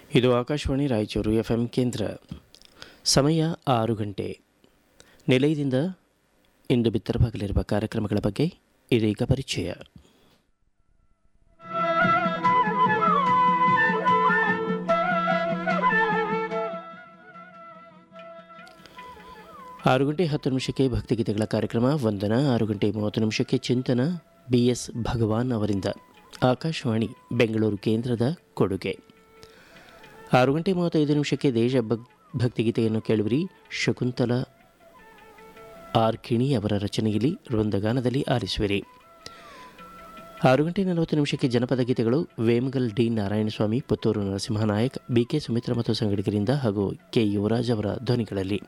ಇದು ಆಕಾಶವಾಣಿ ರಾಯಚೂರು ಎಫ್ಎಂ ಕೇಂದ್ರ. ಸಮಯ 6 ಗಂಟೆ. ನಿಲಯದಿಂದ ಇಂದು ಬಿತ್ತರವಾಗಲಿರುವ ಕಾರ್ಯಕ್ರಮಗಳ ಬಗ್ಗೆ ಇದೀಗ ಪರಿಚಯ. ಆರು ಗಂಟೆ 10 ನಿಮಿಷಕ್ಕೆ ಭಕ್ತಿಗೀತೆಗಳ ಕಾರ್ಯಕ್ರಮ ವಂದನ. 6:30 ಚಿಂತನ BS ಭಗವಾನ್ ಅವರಿಂದ. ಆಕಾಶವಾಣಿ ಬೆಂಗಳೂರು ಕೇಂದ್ರದ ಕೊಡುಗೆ. 6:35 ದೇಶ ಭಕ್ತಿಗೀತೆಯನ್ನು ಕೇಳುವಿರಿ. ಶಕುಂತಲ ಆರ್ಕಿಣಿ ಅವರ ರಚನೆಯಲ್ಲಿ ವೃಂದಗಾನದಲ್ಲಿ ಆಲಿಸುವಿರಿ. 6:40 ಜನಪದ ಗೀತೆಗಳು. ವೇಮಗಲ್ ಡಿ ನಾರಾಯಣಸ್ವಾಮಿ, ಪುತ್ತೂರು ನರಸಿಂಹನಾಯಕ್, BK ಸುಮಿತ್ರ ಮತ್ತು ಸಂಗಡಿಗರಿಂದ ಹಾಗೂ K ಯುವರಾಜ್ ಅವರ ಧ್ವನಿಗಳಲ್ಲಿ.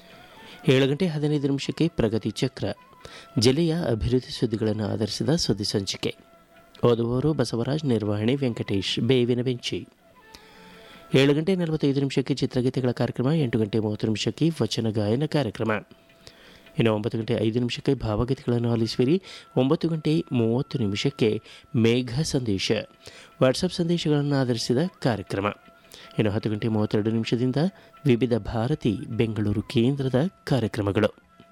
7:15 ಪ್ರಗತಿ ಚಕ್ರ, ಜಿಲ್ಲೆಯ ಅಭಿವೃದ್ಧಿ ಸುದ್ದಿಗಳನ್ನು ಆಧರಿಸಿದ ಸುದ್ದಿ ಸಂಚಿಕೆ. ಓದುವವರು ಬಸವರಾಜ್, ನಿರ್ವಹಣೆ ವೆಂಕಟೇಶ್ ಬೇವಿನ ಬೆಂಚಿ. 7:45 ಚಿತ್ರಗೀತೆಗಳ ಕಾರ್ಯಕ್ರಮ. 8:30 ವಚನ ಗಾಯನ ಕಾರ್ಯಕ್ರಮ. ಇನ್ನು 9:05 ಭಾವಗೀತೆಗಳನ್ನು ಆಲಿಸುವಿರಿ. 9:30 ಮೇಘ ಸಂದೇಶ, ವಾಟ್ಸಪ್ ಸಂದೇಶಗಳನ್ನು ಆಧರಿಸಿದ ಕಾರ್ಯಕ್ರಮ. ಇನ್ನು 10:32 ವಿವಿಧ ಭಾರತಿ ಬೆಂಗಳೂರು ಕೇಂದ್ರದ ಕಾರ್ಯಕ್ರಮಗಳು.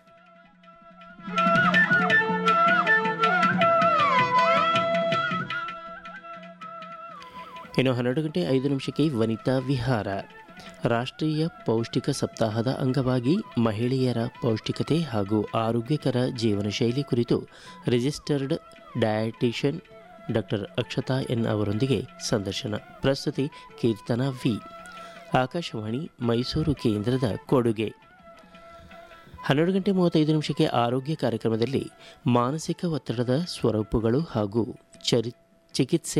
ಇನ್ನು 12:05 ವನಿತಾ ವಿಹಾರ, ರಾಷ್ಟ್ರೀಯ ಪೌಷ್ಟಿಕ ಸಪ್ತಾಹದ ಅಂಗವಾಗಿ ಮಹಿಳೆಯರ ಪೌಷ್ಟಿಕತೆ ಹಾಗೂ ಆರೋಗ್ಯಕರ ಜೀವನ ಶೈಲಿ ಕುರಿತು ರಿಜಿಸ್ಟರ್ಡ್ ಡಯಾಟಿಷಿಯನ್ ಡಾಕ್ಟರ್ ಅಕ್ಷತಾ ಎನ್ ಅವರೊಂದಿಗೆ ಸಂದರ್ಶನ. ಪ್ರಸ್ತುತಿ ಕೀರ್ತನಾ ವಿ. ಆಕಾಶವಾಣಿ ಮೈಸೂರು ಕೇಂದ್ರದ ಕೊಡುಗೆ. 12:35 ಆರೋಗ್ಯ ಕಾರ್ಯಕ್ರಮದಲ್ಲಿ ಮಾನಸಿಕ ಒತ್ತಡದ ಸ್ವರೂಪಗಳು ಹಾಗೂ ಚಿಕಿತ್ಸೆ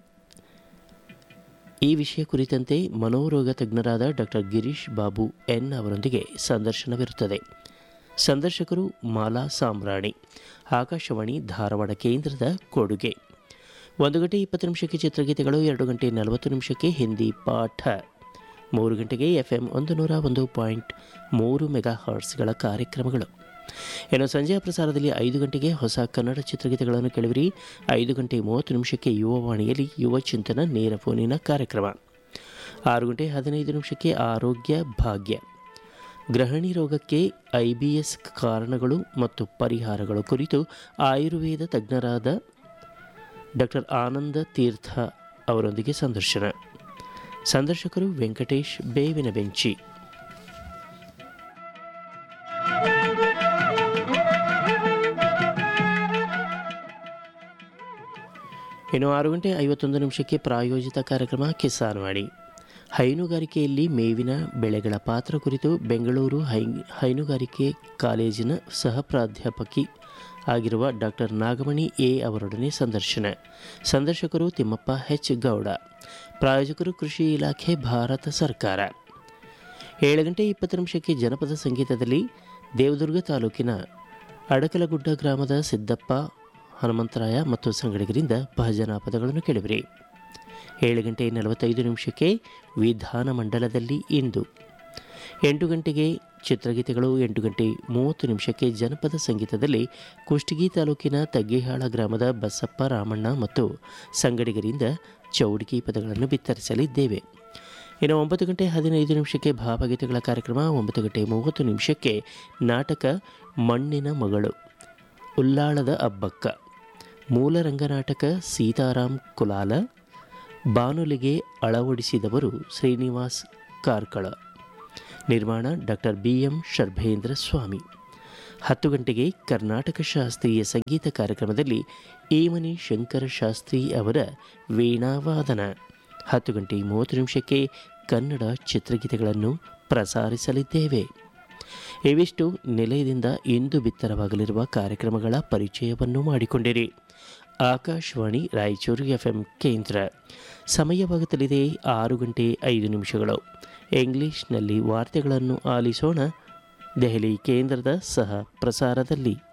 ಈ ವಿಷಯ ಕುರಿತಂತೆ ಮನೋರೋಗ ತಜ್ಞರಾದ ಡಾಕ್ಟರ್ ಗಿರೀಶ್ ಬಾಬು ಎನ್ ಅವರೊಂದಿಗೆ ಸಂದರ್ಶನವಿರುತ್ತದೆ. ಸಂದರ್ಶಕರು ಮಾಲಾ ಸಾಮ್ರಾಣಿ. ಆಕಾಶವಾಣಿ ಧಾರವಾಡ ಕೇಂದ್ರದ ಕೊಡುಗೆ. 1:20 ಚಿತ್ರಗೀತೆಗಳು. 2:40 ಹಿಂದಿ ಪಾಠ. 3 ಗಂಟೆಗೆ FM 101.3 ಮೆಗಾಹರ್ಟ್ಸ್ಗಳ ಕಾರ್ಯಕ್ರಮಗಳು. ಇನ್ನು ಸಂಜೆಯ ಪ್ರಸಾರದಲ್ಲಿ 5 ಗಂಟೆಗೆ ಹೊಸ ಕನ್ನಡ ಚಿತ್ರಗೀತೆಗಳನ್ನು ಕೇಳುವಿರಿ. 5:30 ಯುವವಾಣಿಯಲ್ಲಿ ಯುವ ಚಿಂತನ ನೇರ ಫೋನಿನ ಕಾರ್ಯಕ್ರಮ. 6:15 ಆರೋಗ್ಯ ಭಾಗ್ಯ, ಗೃಹಿಣಿ ರೋಗಕ್ಕೆ IBS ಕಾರಣಗಳು ಮತ್ತು ಪರಿಹಾರಗಳು ಕುರಿತು ಆಯುರ್ವೇದ ತಜ್ಞರಾದ ಡಾಕ್ಟರ್ ಆನಂದ ತೀರ್ಥ ಅವರೊಂದಿಗೆ ಸಂದರ್ಶನ. ಸಂದರ್ಶಕರು ವೆಂಕಟೇಶ್ ಬೇವಿನ ಬೆಂಚಿ. ಇನ್ನು 6:51 ಪ್ರಾಯೋಜಿತ ಕಾರ್ಯಕ್ರಮ ಕಿಸಾನ್ ವಾಣಿ. ಹೈನುಗಾರಿಕೆಯಲ್ಲಿ ಮೇವಿನ ಬೆಳೆಗಳ ಪಾತ್ರ ಕುರಿತು ಬೆಂಗಳೂರು ಹೈನುಗಾರಿಕೆ ಕಾಲೇಜಿನ ಸಹ ಪ್ರಾಧ್ಯಾಪಕಿ ಆಗಿರುವ ಡಾಕ್ಟರ್ ನಾಗಮಣಿ ಎ ಅವರೊಡನೆ ಸಂದರ್ಶನ. ಸಂದರ್ಶಕರು ತಿಮ್ಮಪ್ಪ H ಗೌಡ. ಪ್ರಾಯೋಜಕರು ಕೃಷಿ ಇಲಾಖೆ, ಭಾರತ ಸರ್ಕಾರ. 7:20 ಜನಪದ ಸಂಗೀತದಲ್ಲಿ ದೇವದುರ್ಗ ತಾಲೂಕಿನ ಅಡಕಲಗುಡ್ಡ ಗ್ರಾಮದ ಸಿದ್ದಪ್ಪ ಹನುಮಂತರಾಯ ಮತ್ತು ಸಂಗಡಿಗರಿಂದ ಭಜನಾ ಪದಗಳನ್ನು ಕೇಳಿಬಿರಿ. 7:45 ವಿಧಾನಮಂಡಲದಲ್ಲಿ ಇಂದು. 8 ಗಂಟೆಗೆ ಚಿತ್ರಗೀತೆಗಳು. 8:30 ಜನಪದ ಸಂಗೀತದಲ್ಲಿ ಕುಷ್ಟಗಿ ತಾಲೂಕಿನ ತಗ್ಗಿಹಾಳ ಗ್ರಾಮದ ಬಸಪ್ಪ ರಾಮಣ್ಣ ಮತ್ತು ಸಂಗಡಿಗರಿಂದ ಚೌಡಿಕಿ ಪದಗಳನ್ನು ಬಿತ್ತರಿಸಲಿದ್ದೇವೆ. ಇನ್ನು 9:15 ಭಾವಗೀತೆಗಳ ಕಾರ್ಯಕ್ರಮ. 9:30 ನಾಟಕ ಮಣ್ಣಿನ ಮಗಳು, ಉಲ್ಲಾಳದ ಅಬ್ಬಕ್ಕ. ಮೂಲ ರಂಗನಾಟಕ ಸೀತಾರಾಮ್ ಕುಲಾಲ. ಬಾನುಲಿಗೆ ಅಳವಡಿಸಿದವರು ಶ್ರೀನಿವಾಸ್ ಕಾರ್ಕಳ. ನಿರ್ಮಾಣ ಡಾಕ್ಟರ್ BM ಶರ್ಭೇಂದ್ರ ಸ್ವಾಮಿ. 10 ಗಂಟೆಗೆ ಕರ್ನಾಟಕ ಶಾಸ್ತ್ರೀಯ ಸಂಗೀತ ಕಾರ್ಯಕ್ರಮದಲ್ಲಿ ಈಮನಿ ಶಂಕರ ಶಾಸ್ತ್ರಿ ಅವರ ವೀಣಾವಾದನ. 10:30 ಕನ್ನಡ ಚಿತ್ರಗೀತೆಗಳನ್ನು ಪ್ರಸಾರಿಸಲಿದ್ದೇವೆ. ಇವಿಷ್ಟು ನಿಲಯದಿಂದ ಇಂದು ಬಿತ್ತರವಾಗಲಿರುವ ಕಾರ್ಯಕ್ರಮಗಳ ಪರಿಚಯವನ್ನು ಮಾಡಿಕೊಂಡಿರಿ. ಆಕಾಶವಾಣಿ ರಾಯಚೂರು FM ಕೇಂದ್ರ. ಸಮಯವಾಗುತ್ತಲಿದೆ 6:05. ಇಂಗ್ಲಿಷ್ನಲ್ಲಿ ವಾರ್ತೆಗಳನ್ನು ಆಲಿಸೋಣ. ದೆಹಲಿ ಕೇಂದ್ರದ ಸಹ ಪ್ರಸಾರದಲ್ಲಿ.